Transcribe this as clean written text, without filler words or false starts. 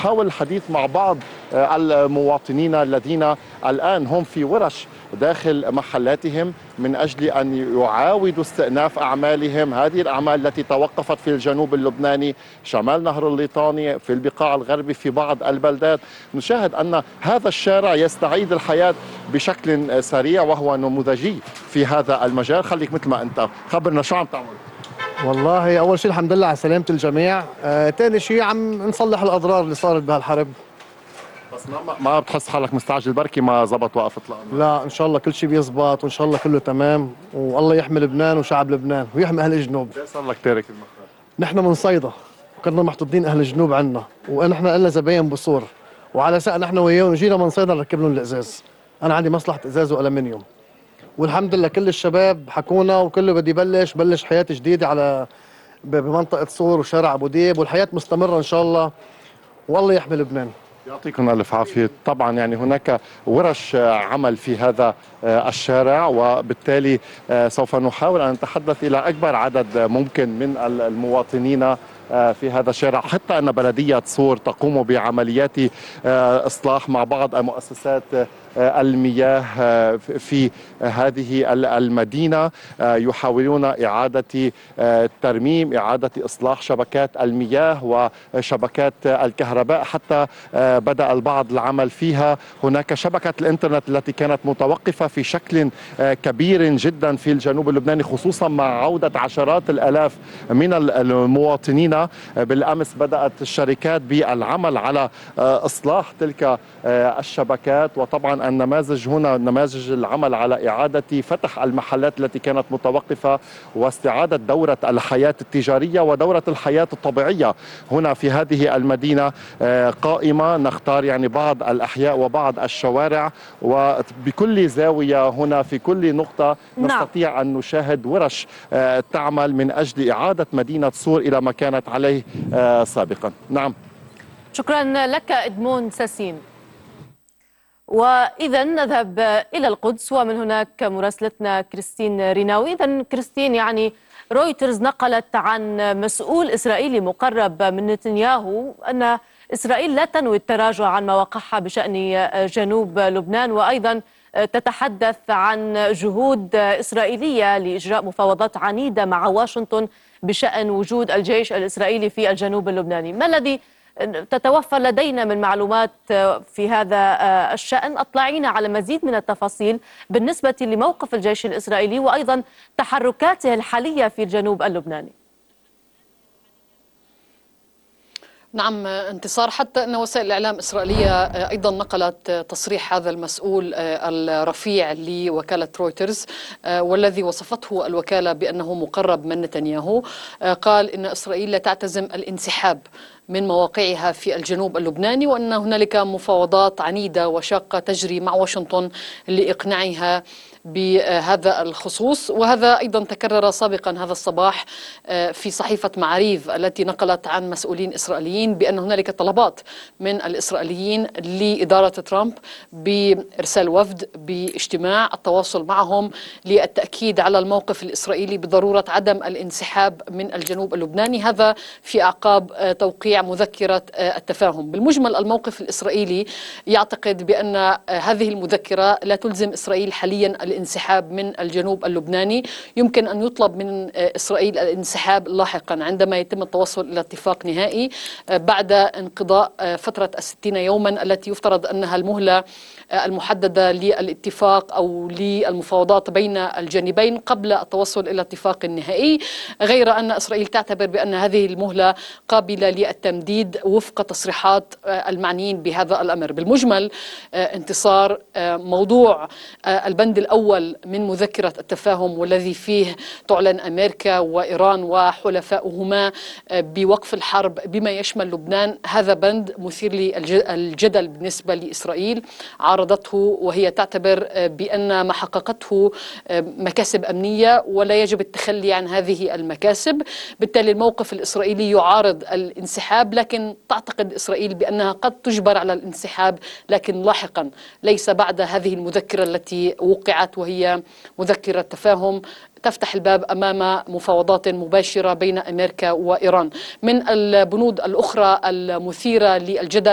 نحاول الحديث مع بعض المواطنين الذين الآن هم في ورش داخل محلاتهم من أجل أن يعاودوا استئناف أعمالهم. هذه الأعمال التي توقفت في الجنوب اللبناني، شمال نهر الليطاني، في البقاع الغربي، في بعض البلدات، نشاهد أن هذا الشارع يستعيد الحياة بشكل سريع وهو نموذجي في هذا المجال. خليك مثل ما أنت، خبرنا شو عم تعمل. والله أول شيء الحمد لله على سلامة الجميع. ثاني شيء عم نصلح الأضرار اللي صارت بهالحرب. بس ما بتحس حالك مستعجل بركي ما زبط وقف الأنوار؟ لا إن شاء الله كل شيء بيزبط وإن شاء الله كله تمام، والله يحمي لبنان وشعب لبنان ويحمي أهل الجنوب. ليه صار لك تارك المخرج؟ نحن من صيدا وكنا محطوطين أهل الجنوب عنا، ونحن لنا زباين بصور، وعلى ساق نحن وياهم جينا من صيدا نركب لهم الإزاز. أنا عندي مصلحة إزاز وألمنيوم، والحمد لله كل الشباب حكونا وكله بدي بلش حياة جديدة على بمنطقة صور وشارع أبو ديب، والحياة مستمرة إن شاء الله، والله يحمي لبنان. يعطيكم الف عافيه. طبعا يعني هناك ورش عمل في هذا الشارع، وبالتالي سوف نحاول ان نتحدث الى اكبر عدد ممكن من المواطنين في هذا الشارع، حتى ان بلديه صور تقوم بعمليات اصلاح مع بعض مؤسسات المياه في هذه المدينة. يحاولون إعادة ترميم، إعادة إصلاح شبكات المياه وشبكات الكهرباء، حتى بدأ البعض العمل فيها. هناك شبكة الإنترنت التي كانت متوقفة في شكل كبير جدا في الجنوب اللبناني، خصوصا مع عودة عشرات الآلاف من المواطنين. بالأمس بدأت الشركات بالعمل على إصلاح تلك الشبكات، وطبعا النماذج هنا نماذج العمل على إعادة فتح المحلات التي كانت متوقفة، واستعادة دورة الحياة التجارية ودورة الحياة الطبيعية هنا في هذه المدينة قائمة. نختار يعني بعض الأحياء وبعض الشوارع، وبكل زاوية هنا في كل نقطة نستطيع أن نشاهد ورش تعمل من أجل إعادة مدينة صور إلى ما كانت عليه سابقا. نعم، شكرا لك إدمون ساسين. وإذا نذهب إلى القدس، ومن هناك مراسلتنا كريستين ريناوي. إذا كريستين، يعني رويترز نقلت عن مسؤول إسرائيلي مقرب من نتنياهو أن إسرائيل لا تنوي التراجع عن مواقعها بشأن جنوب لبنان، وأيضا تتحدث عن جهود إسرائيلية لإجراء مفاوضات عنيدة مع واشنطن بشأن وجود الجيش الإسرائيلي في الجنوب اللبناني. ما الذي تتوفر لدينا من معلومات في هذا الشأن؟ أطلعينا على مزيد من التفاصيل بالنسبة لموقف الجيش الإسرائيلي وأيضا تحركاته الحالية في الجنوب اللبناني. نعم انتصار، حتى أن وسائل الإعلام الإسرائيلية أيضا نقلت تصريح هذا المسؤول الرفيع لوكالة رويترز، والذي وصفته الوكالة بأنه مقرب من نتنياهو. قال إن إسرائيل لا تعتزم الانسحاب من مواقعها في الجنوب اللبناني، وأن هنالك مفاوضات عنيدة وشاقة تجري مع واشنطن لإقناعها بهذا الخصوص. وهذا أيضا تكرر سابقا هذا الصباح في صحيفة معاريف التي نقلت عن مسؤولين إسرائيليين بأن هنالك طلبات من الإسرائيليين لإدارة ترامب بإرسال وفد باجتماع التواصل معهم للتأكيد على الموقف الإسرائيلي بضرورة عدم الانسحاب من الجنوب اللبناني، هذا في أعقاب توقيع مذكرة التفاهم. بالمجمل الموقف الإسرائيلي يعتقد بأن هذه المذكرة لا تلزم إسرائيل حاليا الانسحاب من الجنوب اللبناني. يمكن أن يطلب من إسرائيل الانسحاب لاحقا عندما يتم التوصل إلى اتفاق نهائي بعد انقضاء فترة 60 يوما التي يفترض أنها المهلة المحددة للاتفاق أو للمفاوضات بين الجانبين قبل التوصل إلى اتفاق نهائي، غير أن إسرائيل تعتبر بأن هذه المهلة قابلة للتمديد وفق تصريحات المعنيين بهذا الأمر. بالمجمل انتصار، موضوع البند الأول من مذكرة التفاهم والذي فيه تعلن أمريكا وإيران وحلفاؤهما بوقف الحرب بما يشمل لبنان، هذا بند مثير للجدل بالنسبة لإسرائيل. عارضته وهي تعتبر بأن ما حققته مكاسب أمنية ولا يجب التخلي عن هذه المكاسب. بالتالي الموقف الإسرائيلي يعارض الانسحاب، لكن تعتقد إسرائيل بأنها قد تجبر على الانسحاب لكن لاحقا، ليس بعد هذه المذكرة التي وقعت وهي مذكرة تفاهم تفتح الباب أمام مفاوضات مباشرة بين أمريكا وإيران. من البنود الأخرى المثيرة للجدل